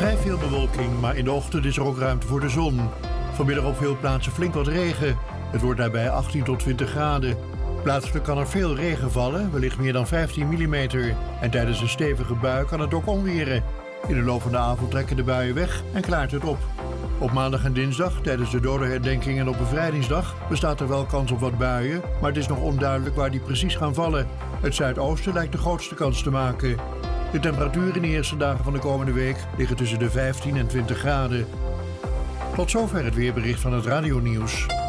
Vrij veel bewolking, maar in de ochtend is er ook ruimte voor de zon. Vanmiddag op veel plaatsen flink wat regen. Het wordt daarbij 18 tot 20 graden. Plaatselijk kan er veel regen vallen, wellicht meer dan 15 mm. En tijdens een stevige bui kan het ook onweren. In de loop van de avond trekken de buien weg en klaart het op. Op maandag en dinsdag, tijdens de dodenherdenking en op bevrijdingsdag, bestaat er wel kans op wat buien, maar het is nog onduidelijk waar die precies gaan vallen. Het zuidoosten lijkt de grootste kans te maken. De temperaturen in de eerste dagen van de komende week liggen tussen de 15 en 20 graden. Tot zover het weerbericht van het Radio Nieuws.